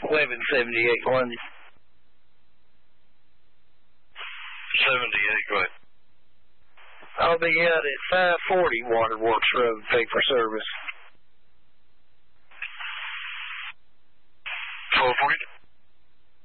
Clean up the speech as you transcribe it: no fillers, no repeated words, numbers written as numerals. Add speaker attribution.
Speaker 1: 1178 London.
Speaker 2: 78, right.
Speaker 1: I'll be out at 540 Waterworks Road, pay for service.